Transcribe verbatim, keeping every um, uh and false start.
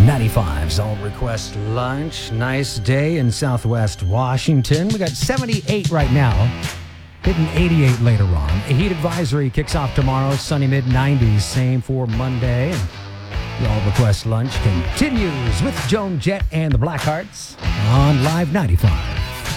ninety-five's All Request Lunch. Nice day in Southwest Washington. We got seventy-eight right now. Hitting eighty-eight later on. A heat advisory kicks off tomorrow. Sunny mid nineties. Same for Monday. And the All Request Lunch continues with Joan Jett and the Blackhearts on Live ninety-five.